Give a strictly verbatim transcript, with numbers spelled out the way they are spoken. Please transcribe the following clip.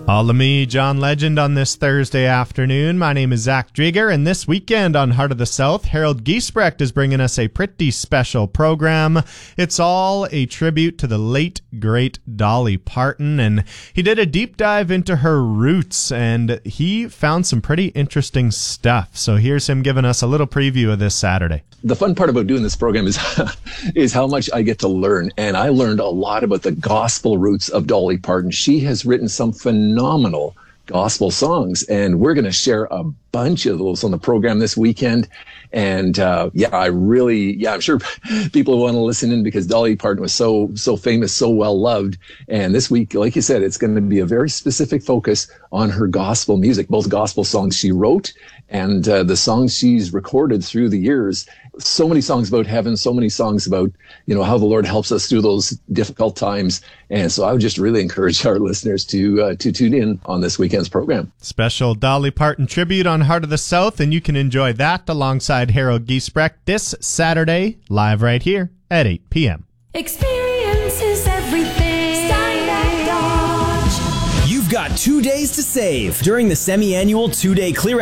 All of me, John Legend, on this Thursday afternoon. My name is Zach Drieger, and this weekend on Heart of the South, Harold Giesbrecht is bringing us a pretty special program. It's all a tribute to the late, great Dolly Parton, and he did a deep dive into her roots, and he found some pretty interesting stuff. So here's him giving us a little preview of this Saturday. The fun part about doing this program is is how much I get to learn. And I learned a lot about the gospel roots of Dolly Parton. She has written some phenomenal gospel songs, and we're going to share a bunch of those on the program this weekend. And uh, yeah, I really, yeah, I'm sure people want to listen in because Dolly Parton was so, so famous, so well loved. And this week, like you said, it's going to be a very specific focus on her gospel music, both gospel songs she wrote and uh, the songs she's recorded through the years. So many songs about heaven, so many songs about, you know, how the Lord helps us through those difficult times. And so I would just really encourage our listeners to uh, to tune in on this weekend's program. Special Dolly Parton tribute on Heart of the South, and you can enjoy that alongside Harold Giesbrecht this Saturday, live right here at eight p.m. Experience is everything. Steinbach Dodge. You've got two days to save during the semi-annual two-day clear